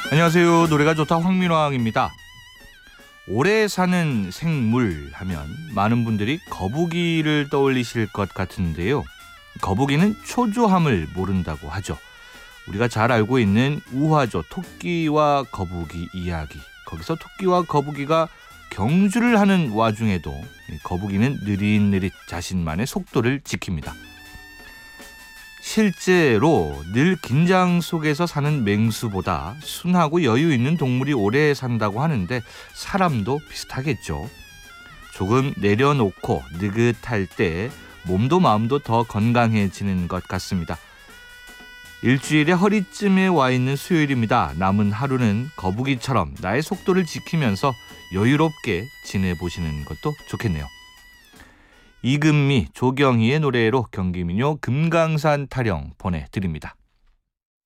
안녕하세요. 노래가 좋다 황민왕입니다. 오래 사는 생물 하면 많은 분들이 거북이를 떠올리실 것 같은데요. 거북이는 초조함을 모른다고 하죠. 우리가 잘 알고 있는 우화조 토끼와 거북이 이야기. 거기서 토끼와 거북이가 경주를 하는 와중에도 거북이는 느릿느릿 자신만의 속도를 지킵니다. 실제로 늘 긴장 속에서 사는 맹수보다 순하고 여유 있는 동물이 오래 산다고 하는데 사람도 비슷하겠죠. 조금 내려놓고 느긋할 때 몸도 마음도 더 건강해지는 것 같습니다. 일주일의 허리쯤에 와 있는 수요일입니다. 남은 하루는 거북이처럼 나의 속도를 지키면서 여유롭게 지내보시는 것도 좋겠네요. 이금미, 조경희의 노래로 경기민요 금강산 타령 보내드립니다.